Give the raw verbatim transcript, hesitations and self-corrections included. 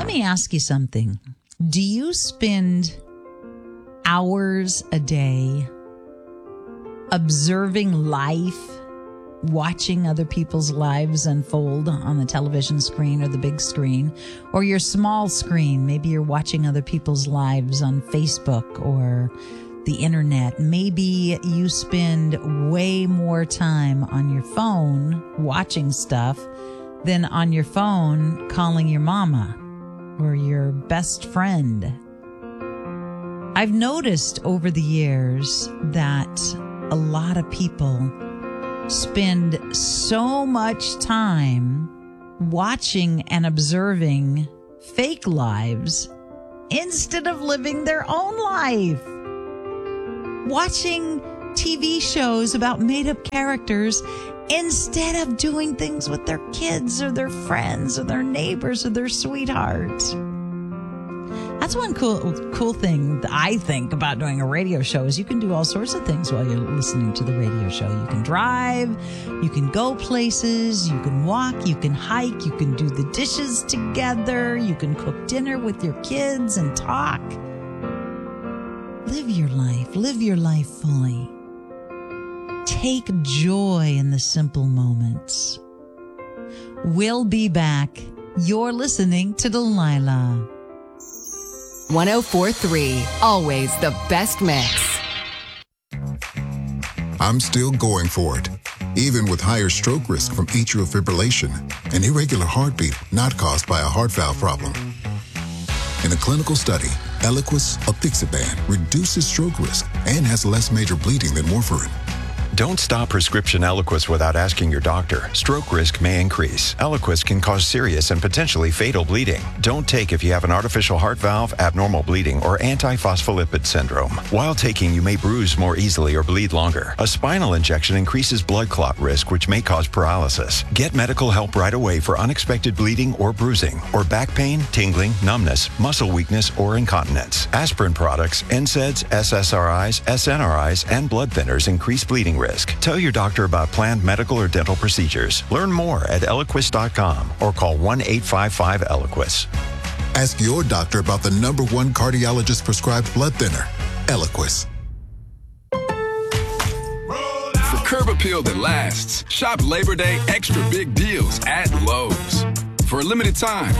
me ask you something. Do you spend hours a day observing life, watching other people's lives unfold on the television screen or the big screen, or your small screen? Maybe you're watching other people's lives on Facebook or the internet. Maybe you spend way more time on your phone watching stuff than on your phone calling your mama or your best friend. I've noticed over the years that a lot of people spend so much time watching and observing fake lives instead of living their own life. Watching T V shows about made-up characters instead of doing things with their kids or their friends or their neighbors or their sweethearts. That's one cool cool thing that I think about doing a radio show is you can do all sorts of things while you're listening to the radio show. You can drive, you can go places, you can walk, you can hike, you can do the dishes together, you can cook dinner with your kids and talk. Live your life. Live your life fully. Take joy in the simple moments. We'll be back. You're listening to Delilah. one oh four point three, always the best mix. I'm still going for it, even with higher stroke risk from atrial fibrillation, an irregular heartbeat not caused by a heart valve problem. In a clinical study, Eliquis, apixaban, reduces stroke risk and has less major bleeding than warfarin. Don't stop prescription Eliquis without asking your doctor. Stroke risk may increase. Eliquis can cause serious and potentially fatal bleeding. Don't take if you have an artificial heart valve, abnormal bleeding, or antiphospholipid syndrome. While taking, you may bruise more easily or bleed longer. A spinal injection increases blood clot risk, which may cause paralysis. Get medical help right away for unexpected bleeding or bruising, or back pain, tingling, numbness, muscle weakness, or incontinence. Aspirin products, N SAIDs, S S R Is, S N R Is, and blood thinners increase bleeding risk. Tell your doctor about planned medical or dental procedures. Learn more at Eliquis dot com or call one eight five five Eliquis. Ask your doctor about the number one cardiologist prescribed blood thinner, Eliquis. For curb appeal that lasts, shop Labor Day extra big deals at Lowe's. For a limited time,